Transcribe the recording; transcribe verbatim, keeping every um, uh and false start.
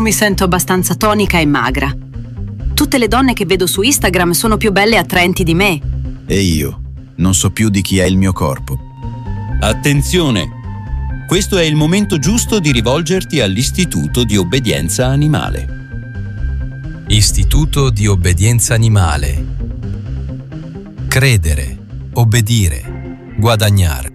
mi sento abbastanza tonica e magra. Tutte le donne che vedo su Instagram sono più belle e attraenti di me. E io non so più di chi è il mio corpo. Attenzione! Questo è il momento giusto di rivolgerti all'Istituto di Obbedienza Animale. Istituto di Obbedienza Animale. Credere, obbedire, guadagnare.